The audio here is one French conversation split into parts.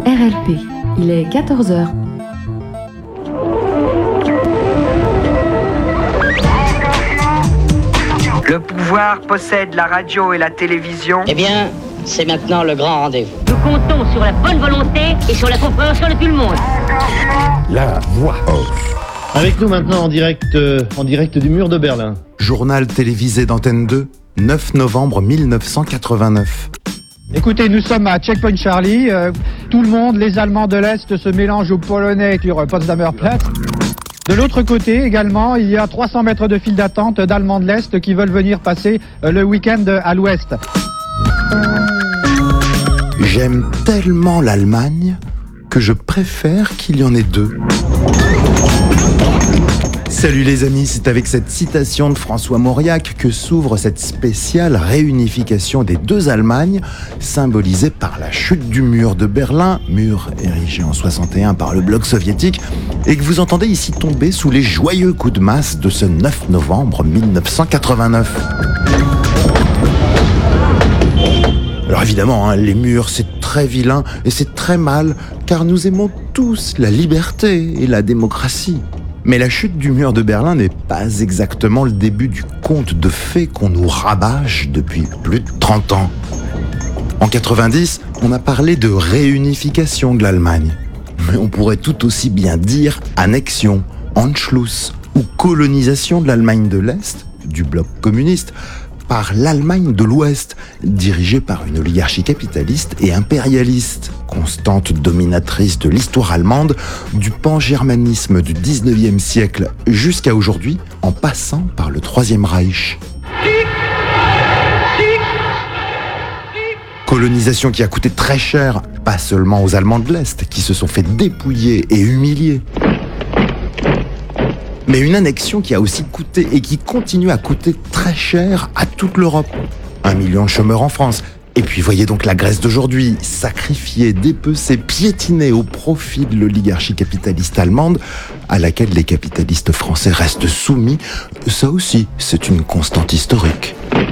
RLP, il est 14h. Le pouvoir possède la radio et la télévision. Eh bien, c'est maintenant le grand rendez-vous. Nous comptons sur la bonne volonté et sur la compréhension de tout le monde. La voix off. Avec nous maintenant en direct du mur de Berlin. Journal télévisé d'Antenne 2, 9 novembre 1989. Écoutez, nous sommes à Checkpoint Charlie. Tout le monde, les Allemands de l'Est se mélangent aux Polonais sur Potsdamer Platz. De l'autre côté également, il y a 300 mètres de file d'attente d'Allemands de l'Est qui veulent venir passer le week-end à l'Ouest. J'aime tellement l'Allemagne que je préfère qu'il y en ait deux. Salut les amis, c'est avec cette citation de François Mauriac que s'ouvre cette spéciale réunification des deux Allemagnes, symbolisée par la chute du mur de Berlin, mur érigé en 61 par le bloc soviétique, et que vous entendez ici tomber sous les joyeux coups de masse de ce 9 novembre 1989. Alors évidemment, les murs, c'est très vilain et c'est très mal, car nous aimons tous la liberté et la démocratie. Mais la chute du mur de Berlin n'est pas exactement le début du conte de fées qu'on nous rabâche depuis plus de 30 ans. En 90, on a parlé de réunification de l'Allemagne. Mais on pourrait tout aussi bien dire annexion, Anschluss ou colonisation de l'Allemagne de l'Est, du bloc communiste, par l'Allemagne de l'Ouest, dirigée par une oligarchie capitaliste et impérialiste, constante dominatrice de l'histoire allemande, du pan-germanisme du 19e siècle jusqu'à aujourd'hui, en passant par le Troisième Reich. Colonisation qui a coûté très cher, pas seulement aux Allemands de l'Est, qui se sont fait dépouiller et humilier, mais une annexion qui a aussi coûté et qui continue à coûter très cher à toute l'Europe. 1 million de chômeurs en France. Et puis voyez donc la Grèce d'aujourd'hui, sacrifiée, dépecée, piétinée au profit de l'oligarchie capitaliste allemande, à laquelle les capitalistes français restent soumis. Ça aussi, c'est une constante historique.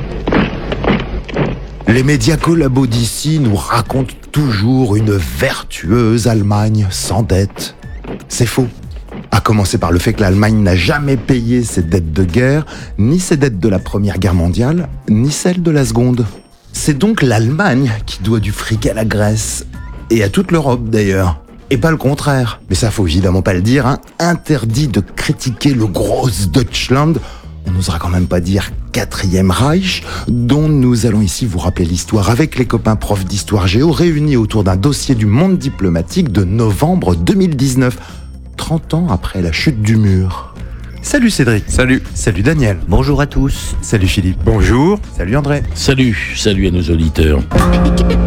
Les médias collabos d'ici nous racontent toujours une vertueuse Allemagne sans dette. C'est faux. À commencer par le fait que l'Allemagne n'a jamais payé ses dettes de guerre, ni ses dettes de la Première Guerre mondiale, ni celles de la Seconde. C'est donc l'Allemagne qui doit du fric à la Grèce, et à toute l'Europe d'ailleurs, et pas le contraire. Mais ça faut évidemment pas le dire, Interdit de critiquer le gros Deutschland, on n'osera quand même pas dire Quatrième Reich, dont nous allons ici vous rappeler l'histoire avec les copains profs d'histoire géo réunis autour d'un dossier du monde diplomatique de novembre 2019. 30 ans après la chute du mur. Salut Cédric. Salut. Salut Daniel. Bonjour à tous. Salut Philippe. Bonjour. Salut André. Salut à nos auditeurs.